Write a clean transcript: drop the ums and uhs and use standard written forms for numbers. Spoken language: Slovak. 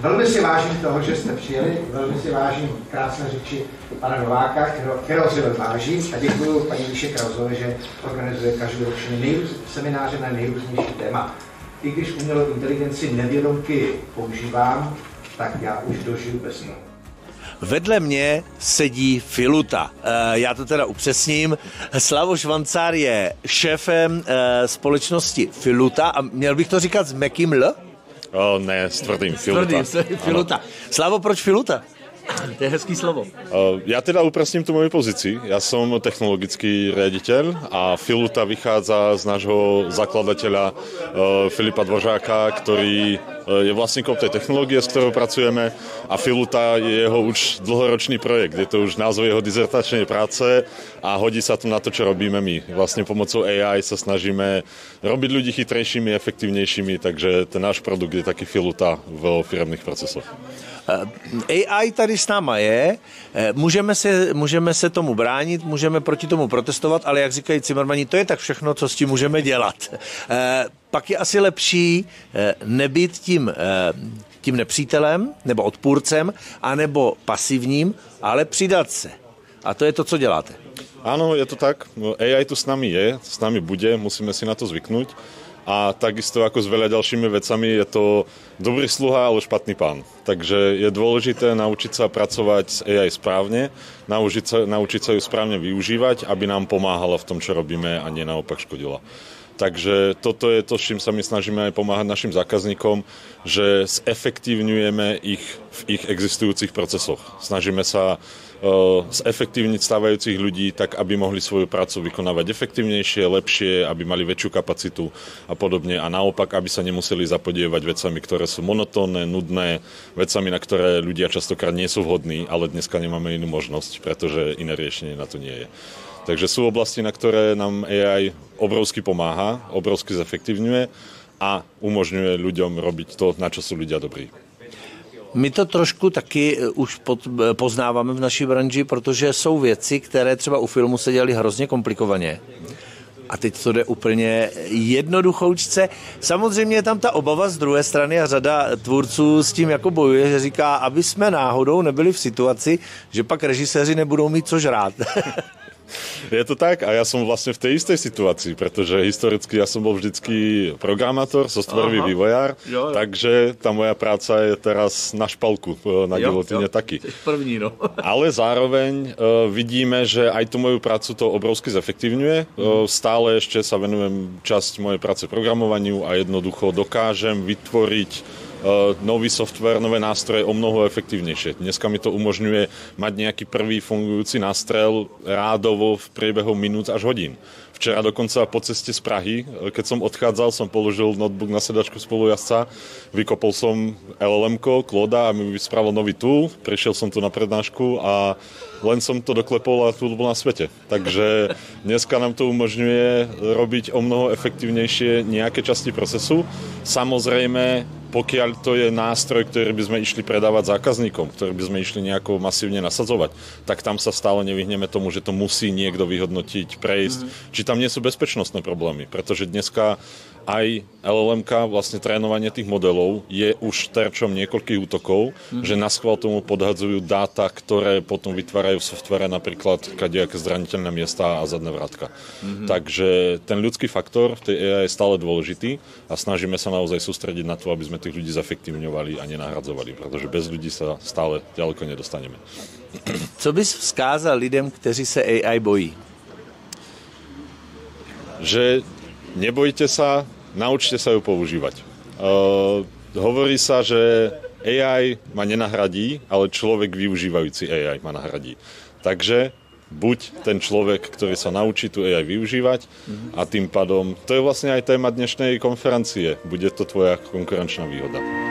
Velmi si vážím toho, že jste přijeli, velmi si vážím krásné řeči pana Nováka, kterého si vážím, a děkuji paní Míše Krauzové, že organizuje každoročně semináře na nejrůznější téma. I když umělou inteligenci nevědomky používám, tak já už dožiju bez ní. Vedle mě sedí Filuta. Já to teda upřesním. Slavoš Vancár je šéfem společnosti Filuta a měl bych to říkat s měkkým L? Ne, s tvrdým Filuta. Filuta. Slavo, proč Filuta? To je hezký slovo. Ja teda upresním tú moju pozíciu. Ja som technologický riaditeľ a Filuta vychádza z nášho zakladateľa Filipa Dvořáka, ktorý je vlastníkom tej technológie, s ktorou pracujeme, a Filuta je jeho už dlhoročný projekt. Je to už názov jeho dizertačnej práce a hodí sa to na to, čo robíme my. Vlastne pomocou AI sa snažíme robiť ľudí chytrejšími, efektívnejšími, takže ten náš produkt je taký Filuta v firemných procesoch. AI tady s náma je, můžeme se tomu bránit, můžeme proti tomu protestovat, ale jak říkají Cimrmani, to je tak všechno, co s tím můžeme dělat. Pak je asi lepší nebýt tím nepřítelem nebo odpůrcem, anebo pasivním, ale přidat se. A to je to, co děláte. Áno, je to tak. AI tu s nami je, s nami bude, musíme si na to zvyknúť. A takisto ako s veľa ďalšími vecami je to dobrý sluha, ale špatný pán. Takže je dôležité naučiť sa pracovať s AI správne, naučiť sa ju správne využívať, aby nám pomáhala v tom, čo robíme, a nie naopak škodila. Takže toto je to, s čím sa my snažíme aj pomáhať našim zákazníkom, že zefektívňujeme ich v ich existujúcich procesoch. Snažíme sa zefektívniť stávajúcich ľudí tak, aby mohli svoju prácu vykonávať efektívnejšie, lepšie, aby mali väčšiu kapacitu a podobne. A naopak, aby sa nemuseli zapodievať vecami, ktoré sú monotónne, nudné, vecami, na ktoré ľudia častokrát nie sú vhodní, ale dneska nemáme inú možnosť, pretože iné riešenie na to nie je. Takže sú oblasti, na ktoré nám AI obrovsky pomáha, obrovsky zefektívňuje a umožňuje ľuďom robiť to, na čo sú ľudia dobrí. My to trošku taky už poznáváme v naší branži, protože jsou věci, které třeba u filmu se dělaly hrozně komplikovaně. A teď to jde úplně jednoduchoučce. Samozřejmě je tam ta obava z druhé strany a řada tvůrců s tím jako bojuje, že říká, aby jsme náhodou nebyli v situaci, že pak režiséři nebudou mít co žrát. Je to tak a ja som vlastne v tej istej situácii, pretože historicky ja som bol vždycky programátor, softwarový vývojár, takže tá moja práca je teraz na špalku, na gilotine taky. První, no. Ale zároveň vidíme, že aj tú moju prácu to obrovsky zefektívňuje. Stále ešte sa venujem časť mojej práce programovaniu a jednoducho dokážem vytvoriť nový software, nové nástroje o mnoho efektívnejšie. Dneska mi to umožňuje mať nejaký prvý fungujúci nástrel rádovo v priebehu minút až hodín. Včera dokonca po ceste z Prahy, keď som odchádzal, som položil notebook na sedačku spolujazca, vykopol som LLM-ko, Clauda a mi spravil nový tool, prišiel som tu na prednášku a len som to doklepol a tool bol na svete. Takže dneska nám to umožňuje robiť o mnoho efektívnejšie nejaké časti procesu. Samozrejme, pokiaľ to je nástroj, ktorý by sme išli predávať zákazníkom, ktorý by sme išli nejako masívne nasadzovať, tak tam sa stále nevyhneme tomu, že to musí niekto vyhodnotiť, prejsť. Či tam nie sú bezpečnostné problémy, pretože dneska aj LLM-ka, vlastne trénovanie tých modelov je už terčom niekoľkých útokov, že naschvál tomu podhadzujú dáta, ktoré potom vytvárajú v softvere napríklad kadejaké zraniteľné miesta a zadné vrátka. Takže ten ľudský faktor v tej AI je stále dôležitý a snažíme sa naozaj sústrediť na to, aby sme tých ľudí zefektívňovali a nenahradzovali, pretože bez ľudí sa stále ďaleko nedostaneme. Co bys vzkázal lidem, kteří se AI bojí? Že nebojte sa, naučte sa ju používať. Hovorí sa, že AI ma nenahradí, ale človek využívajúci AI ma nahradí. Takže buď ten človek, ktorý sa naučí tú AI využívať a tým pádom, to je vlastne aj téma dnešnej konferencie, bude to tvoja konkurenčná výhoda.